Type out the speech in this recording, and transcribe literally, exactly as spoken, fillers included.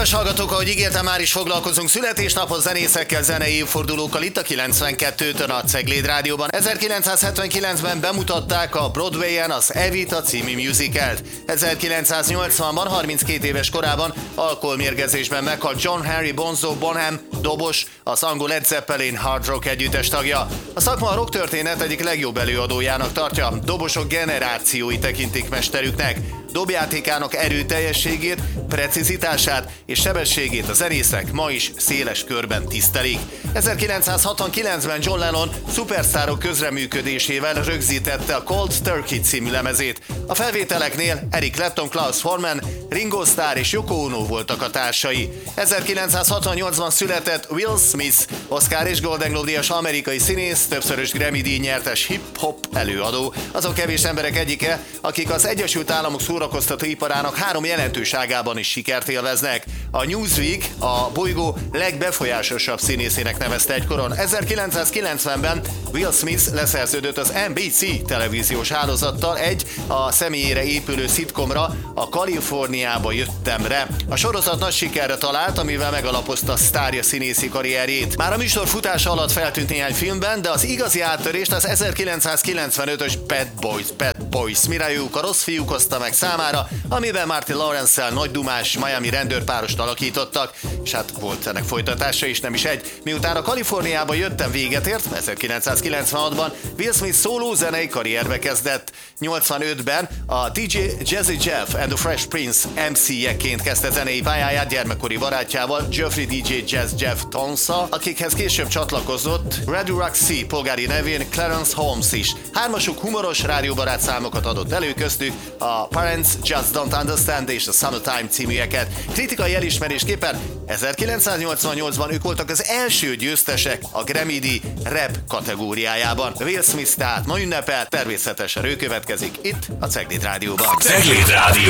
Kedves hallgatók, ahogy ígértem, már is foglalkozunk születésnapos zenészekkel, zenei évfordulókkal itt a kilencvenkettőtön a Cegléd Rádióban. ezerkilencszázhetvenkilencben bemutatták a Broadwayen az Evita című musicalt. ezerkilencszáznyolcvanban, harminckét éves korában alkoholmérgezésben meghalt John Henry Bonzo Bonham, dobos, az angol Led Zeppelin hard rock együttes tagja. A szakma a rock történet egyik legjobb előadójának tartja, dobosok generációi tekintik mesterüknek. Dobjátékának erőteljességét, precizitását és sebességét a zenészek ma is széles körben tisztelik. ezerkilencszázhatvankilencben John Lennon szupersztárok közreműködésével rögzítette a Cold Turkey című lemezét. A felvételeknél Eric Clapton, Klaus Voormann, Ringo Starr és Yoko Ono voltak a társai. ezerkilencszázhatvannyolcban született Will Smith, Oscar és Golden Globe-díjas amerikai színész, többszörös Grammy-díj nyertes hip-hop előadó. Azon kevés emberek egyike, akik az Egyesült Államok szórakoztatóiparának három jelentős ágában is sikert élveznek. A Newsweek a bolygó legbefolyásosabb színészének nevezte egykoron. ezerkilencszázkilencvenben Will Smith leszerződött az en bé cé televíziós hálózattal egy a személyére épülő szitkomra, a Kaliforniába jöttemre. A sorozat nagy sikerre talált, amivel megalapozta sztárja színészi karrierjét. Már a műsor futása alatt feltűnt néhány filmben, de az igazi áttörést az ezerkilencszázkilencvenötös Bad Boys, Bad Boys, Mirályuk a rossz fiúk hozta meg számára, amiben Martin Lawrence-szel nagy dumás Miami rendőrpárost alakítottak, és hát volt ennek folytatása is, nem is egy. Miután a Kaliforniába jöttem véget ért, ezerkilencszázkilencvenhatban Will Smith szóló zenei karrierbe kezdett. nyolcvanötben a dé dzsé Jazzy Jeff and the Fresh Prince em cé-jeként kezdte zenei pályáját gyermekkori barátjával, Geoffrey dé dzsé Jazz Jeff Tonsa, akikhez később csatlakozott Radio Roxy polgári nevén Clarence Holmes is. Hármasuk humoros rádióbarát számokat adott elő, köztük a Parents Just Don't Understand és a Summertime címűeket. Kritikai elismerésképpen ezerkilencszáznyolcvannyolcban ők voltak az első győztesek a Grammy-díj rap kategóriájában. Will Smith tehát ma ünnepel, természetesen ő következik itt a Cegléd Rádióban. Cegléd Rádió!